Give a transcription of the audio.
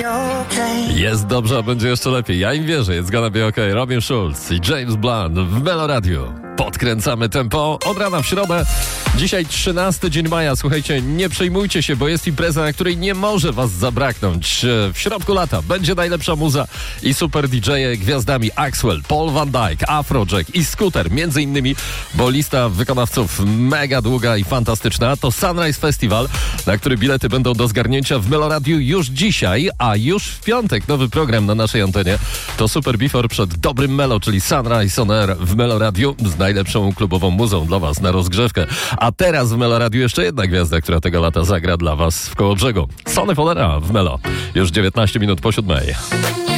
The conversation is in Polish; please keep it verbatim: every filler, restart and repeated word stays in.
Jest dobrze, a będzie jeszcze lepiej. Ja im wierzę, jest gonna be okay. Robin Schulz i James Blunt w Meloradiu. Podkręcamy tempo od rana w środę. Dzisiaj trzynasty dzień maja. Słuchajcie, nie przejmujcie się, bo jest impreza, na której nie może was zabraknąć. W środku lata będzie najlepsza muza i super D J-e gwiazdami Axwell, Paul Van Dyke, Afrojack i Scooter. Między innymi, bo lista wykonawców mega długa i fantastyczna. To Sunrise Festival, na który bilety będą do zgarnięcia w Meloradiu już dzisiaj, a już w piątek nowy program na naszej antenie. To Super Before przed dobrym Melo, czyli Sunrise on Air w Meloradiu z najlepszą klubową muzą dla was na rozgrzewkę. A teraz w Meloradiu jeszcze jedna gwiazda, która tego lata zagra dla was w Kołobrzegu. Sonny Fodera w Melo. Już dziewiętnaście minut po siódmej.